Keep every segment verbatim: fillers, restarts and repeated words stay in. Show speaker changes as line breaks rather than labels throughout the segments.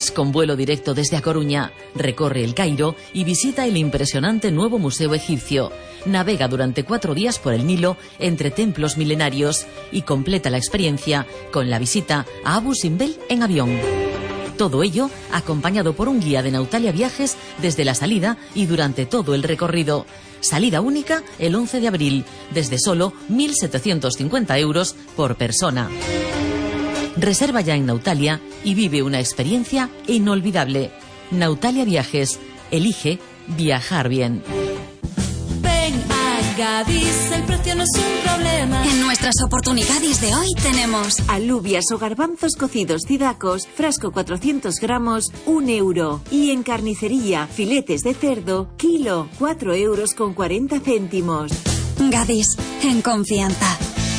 con vuelo directo desde A Coruña. Recorre el Cairo y visita el impresionante nuevo Museo Egipcio. Navega durante cuatro días por el Nilo entre templos milenarios y completa la experiencia con la visita a Abu Simbel en avión. Todo ello acompañado por un guía de Nautalia Viajes desde la salida y durante todo el recorrido. Salida única el once de abril, desde solo mil setecientos cincuenta euros por persona. Reserva ya en Nautalia y vive una experiencia inolvidable. Nautalia Viajes. Elige viajar bien.
Ven a Gadis, el precio no es un problema.
En nuestras oportunidades de hoy tenemos
alubias o garbanzos cocidos cidacos, frasco cuatrocientos gramos, un euro. Y en carnicería, filetes de cerdo, kilo, cuatro euros con cuarenta céntimos.
Gadis, en confianza.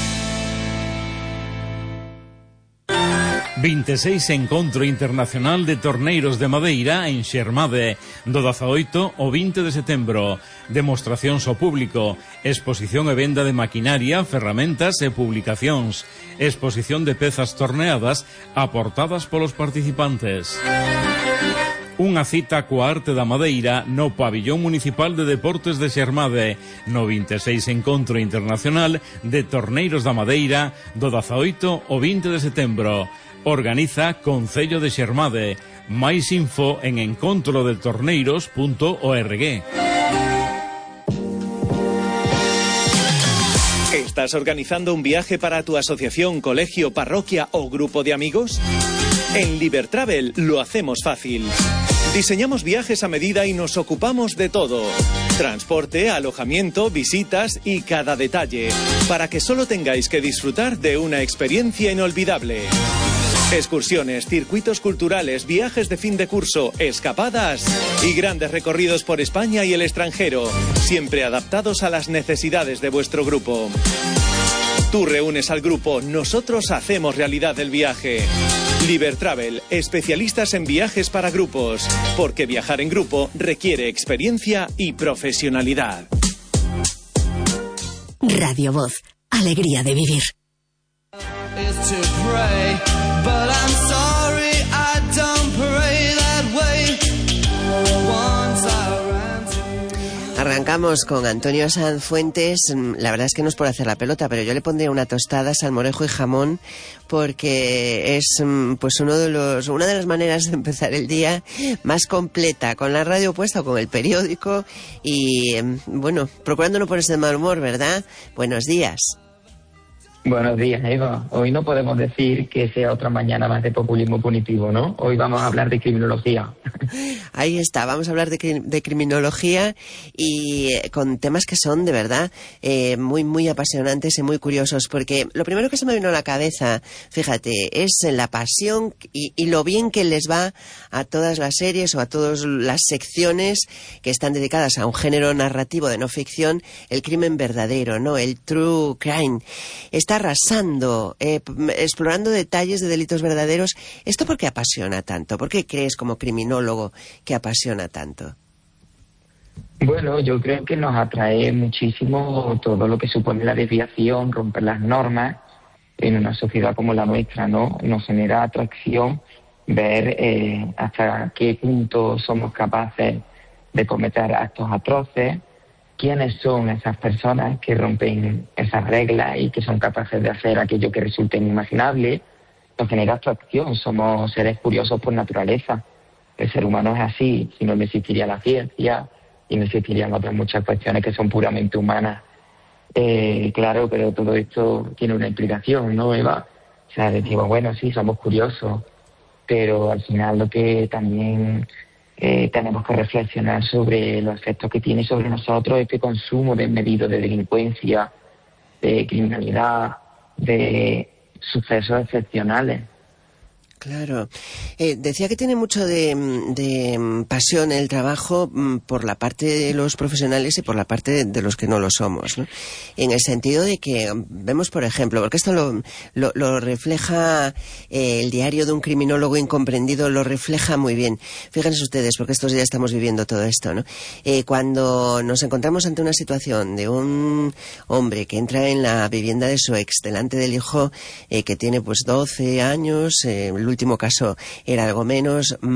veintiséis Encontro Internacional de Torneiros de Madeira en Xermade, do dezaoito ao vinte de setembro. Demostracións ao público, exposición e venda de maquinaria, ferramentas e publicacións, exposición de pezas torneadas aportadas polos participantes. Unha cita coa arte da madeira no Pabillón Municipal de Deportes de Xermade, no veintiséis Encontro Internacional de Torneiros da Madeira do dezaoito ao vinte de setembro. Organiza Concello de Xermade. Máis info en encontro de torneiros punto org.
¿Estás organizando un viaje para tu asociación, colegio, parroquia o grupo de amigos? En Libertravel lo hacemos fácil. Diseñamos viajes a medida y nos ocupamos de todo. Transporte, alojamiento, visitas y cada detalle, para que solo tengáis que disfrutar de una experiencia inolvidable. Excursiones, circuitos culturales, viajes de fin de curso, escapadas y grandes recorridos por España y el extranjero, siempre adaptados a las necesidades de vuestro grupo. Tú reúnes al grupo, nosotros hacemos realidad el viaje. Libertravel, especialistas en viajes para grupos, porque viajar en grupo requiere experiencia y profesionalidad.
Radio Voz, alegría de vivir.
Arrancamos con Antonio Sanz Fuentes. La verdad es que no es por hacer la pelota, pero yo le pondría una tostada, salmorejo y jamón, porque es pues uno de los una de las maneras de empezar el día más completa, con la radio puesta o con el periódico y, bueno, procurando no ponerse de mal humor, ¿verdad? Buenos días.
Buenos días, Eva. Hoy no podemos decir que sea otra mañana más de populismo punitivo, ¿no? Hoy vamos a hablar de criminología.
Ahí está, vamos a hablar de, cri- de criminología y eh, con temas que son, de verdad, eh, muy, muy apasionantes y muy curiosos, porque lo primero que se me vino a la cabeza, fíjate, es la pasión y, y lo bien que les va a todas las series o a todas las secciones que están dedicadas a un género narrativo de no ficción, el crimen verdadero, ¿no? El true crime. Está arrasando, eh, explorando detalles de delitos verdaderos. ¿Esto por qué apasiona tanto? ¿Por qué crees como criminólogo que apasiona tanto?
Bueno, yo creo que nos atrae muchísimo todo lo que supone la desviación, romper las normas en una sociedad como la nuestra, ¿no? Nos genera atracción ver eh, hasta qué punto somos capaces de cometer actos atroces, quiénes son esas personas que rompen esas reglas y que son capaces de hacer aquello que resulta inimaginable. Nos genera atracción, somos seres curiosos por naturaleza. El ser humano es así, si no, no existiría la ciencia y no existirían otras muchas cuestiones que son puramente humanas. Eh, claro, pero todo esto tiene una implicación, ¿no, Eva? O sea, decimos, bueno, sí, somos curiosos, pero al final lo que también eh, tenemos que reflexionar sobre los efectos que tiene sobre nosotros este consumo desmedido de delincuencia, de criminalidad, de sucesos excepcionales.
Claro. Eh, decía que tiene mucho de, de pasión el trabajo por la parte de los profesionales y por la parte de, de los que no lo somos, ¿no? En el sentido de que vemos, por ejemplo, porque esto lo, lo, lo refleja eh, el diario de un criminólogo incomprendido, lo refleja muy bien. Fíjense ustedes, porque estos días estamos viviendo todo esto, ¿no? Eh, cuando nos encontramos ante una situación de un hombre que entra en la vivienda de su ex delante del hijo eh, que tiene pues doce años, eh, el último caso era algo menos,